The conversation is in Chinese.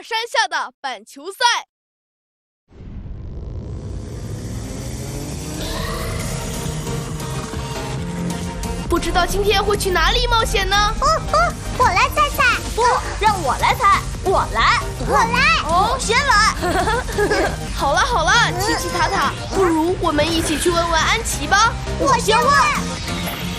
山下的板球赛。不知道今天会去哪里冒险呢？ 我来猜猜。 不，让我来猜。我来。 哦， 先来。 好了，奇奇塔塔，不如我们一起去问问安琪吧。 我先问。